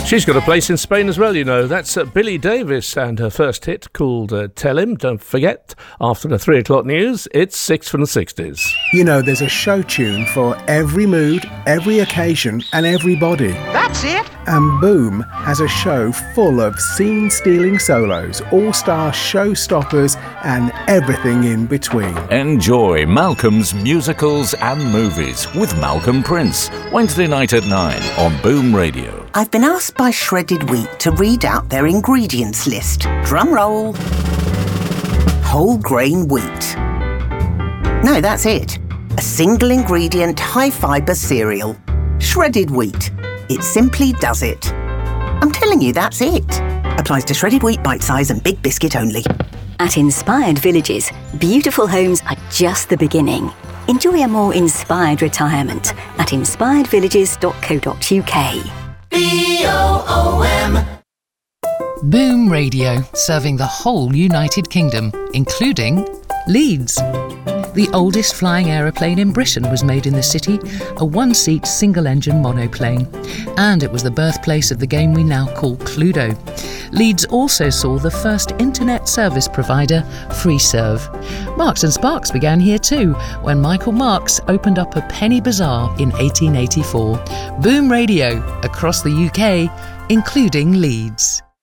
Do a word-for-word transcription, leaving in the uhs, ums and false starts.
She's got a place in Spain as well, you know. That's uh, Billie Davis and her first hit called uh, Tell Him. Don't forget, after the three o'clock news, it's six from the sixties. You know, there's a show tune for every mood, every occasion and everybody. That's it. And Boom has a show full of scene-stealing solos, all-star showstoppers and everything in between. Enjoy Malcolm's musicals and movies with Malcolm Prince, Wednesday night at nine on Boom Radio. I've been asked by Shredded Wheat to read out their ingredients list. Drum roll. Whole grain wheat. No, that's it. A single ingredient high fibre cereal. Shredded wheat. It simply does it. I'm telling you, that's it. Applies to shredded wheat, bite size and big biscuit only. At Inspired Villages, beautiful homes are just the beginning. Enjoy a more inspired retirement at inspired villages dot co dot uk. B O O M. Boom Radio, serving the whole United Kingdom, including Leeds. The oldest flying aeroplane in Britain was made in the city, a one-seat single-engine monoplane. And it was the birthplace of the game we now call Cluedo. Leeds also saw the first internet service provider, FreeServe. Marks and Sparks began here too, when Michael Marks opened up a penny bazaar in eighteen eighty-four. Boom Radio, across the U K, including Leeds.